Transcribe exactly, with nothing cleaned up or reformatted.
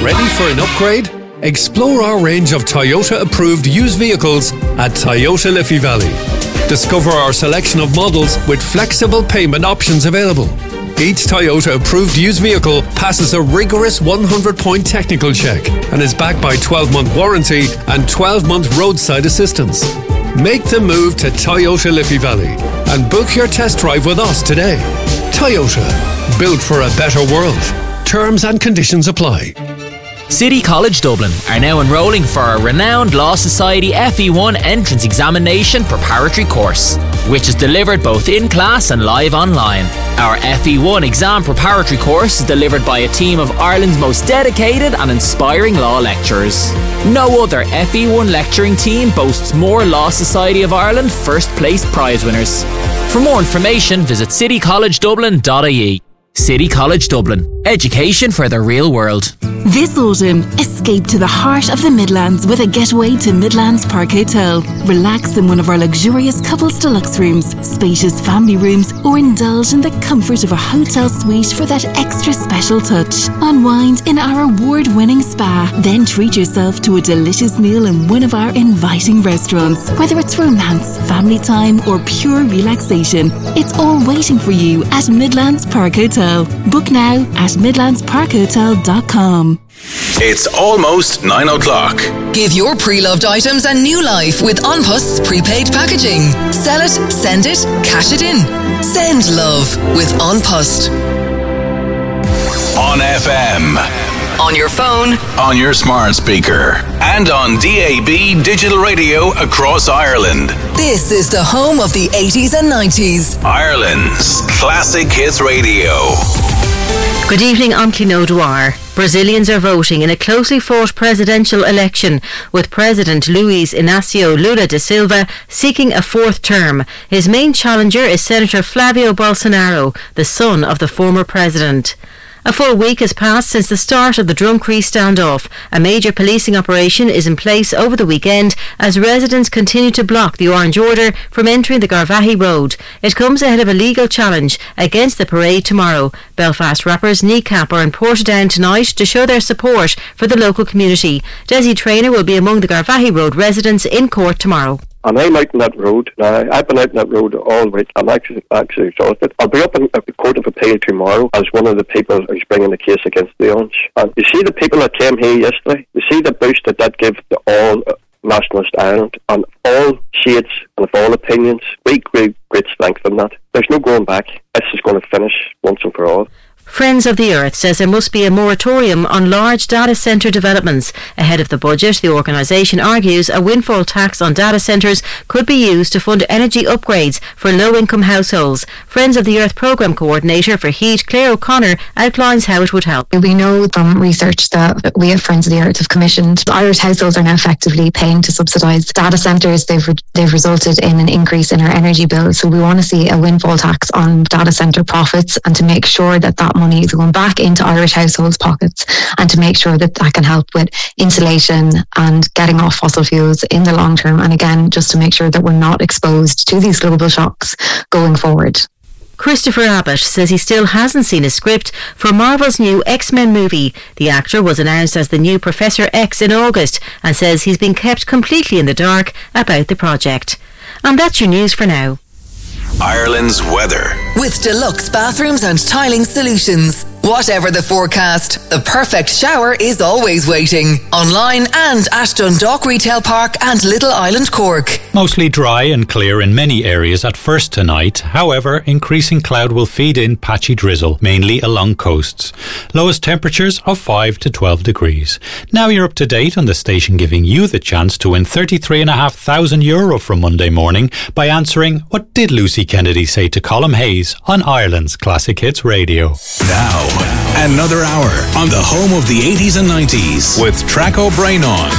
Ready for an upgrade? Explore our range of Toyota-approved used vehicles at Toyota Liffey Valley. Discover our selection of models with flexible payment options available. Each Toyota-approved used vehicle passes a rigorous one hundred point technical check and is backed by twelve month warranty and twelve month roadside assistance. Make the move to Toyota Liffey Valley and book your test drive with us today. Toyota, built for a better world. Terms and conditions apply. City College Dublin are now enrolling for a renowned Law Society F E one entrance examination preparatory course, which is delivered both in class and live online. Our F E one exam preparatory course is delivered by a team of Ireland's most dedicated and inspiring law lecturers. No other F E one lecturing team boasts more Law Society of Ireland first place prize winners. For more information, visit city college dublin dot I E. City College Dublin. Education for the real world. This autumn, escape to the heart of the Midlands with a getaway to Midlands Park Hotel. Relax in one of our luxurious couples deluxe rooms, spacious family rooms, or indulge in the comfort of a hotel suite for that extra special touch. Unwind in our award-winning spa. Then treat yourself to a delicious meal in one of our inviting restaurants. Whether it's romance, family time, or pure relaxation, it's all waiting for you at Midlands Park Hotel. Book now at midlands park hotel dot com. It's almost nine o'clock. Give your pre-loved items a new life with An Post's prepaid packaging. Sell it, send it, cash it in. Send love with An Post. On F M. On your phone. On your smart speaker. And on D A B digital radio across Ireland. This is the home of the eighties and nineties. Ireland's classic hits radio. Good evening, I'm Clino Dwyer. Brazilians are voting in a closely fought presidential election, with President Luiz Inácio Lula da Silva seeking a fourth term. His main challenger is Senator Flavio Bolsonaro, the son of the former president. A full week has passed since the start of the Drumcree standoff. A major policing operation is in place over the weekend as residents continue to block the Orange Order from entering the Garvaghey Road. It comes ahead of a legal challenge against the parade tomorrow. Belfast rappers Kneecap are in Portadown tonight to show their support for the local community. Desi Traynor will be among the Garvaghey Road residents in court tomorrow. And I'm out on that road. Now, I've been out on that road all week. I'm actually, actually exhausted. I'll be up in the Court of Appeal tomorrow as one of the people who's bringing the case against the Orange. And you see the people that came here yesterday? You see the boost that that gives to all nationalist Ireland and all shades and of all opinions. We great, great strength in that. There's no going back. This is going to finish once and for all. Friends of the Earth says there must be a moratorium on large data centre developments. Ahead of the budget, the organisation argues a windfall tax on data centres could be used to fund energy upgrades for low-income households. Friends of the Earth Programme Coordinator for Heat, Claire O'Connor, outlines how it would help. We know from research that we at Friends of the Earth have commissioned. Irish households are now effectively paying to subsidise data centres. They've, re- they've resulted in an increase in our energy bills. So we want to see a windfall tax on data centre profits and to make sure that that money is going back into Irish households' pockets and to make sure that that can help with insulation and getting off fossil fuels in the long term. And again, just to make sure that we're not exposed to these global shocks going forward. Christopher Abbott says he still hasn't seen a script for Marvel's new X-Men movie. The actor was announced as the new Professor X in August and says he's been kept completely in the dark about the project. And that's your news for now. Ireland's weather. With deluxe bathrooms and tiling solutions. Whatever the forecast, the perfect shower is always waiting. Online and at Dundalk Retail Park and Little Island, Cork. Mostly dry and clear in many areas at first tonight. However, increasing cloud will feed in patchy drizzle, mainly along coasts. Lowest temperatures of five to twelve degrees. Now you're up to date on the station giving you the chance to win thirty-three thousand five hundred euro from Monday morning by answering what did Lucy Kennedy say to Colm Hayes on Ireland's Classic Hits Radio. Now, another hour on the home of the eighties and nineties with Track O'Brien on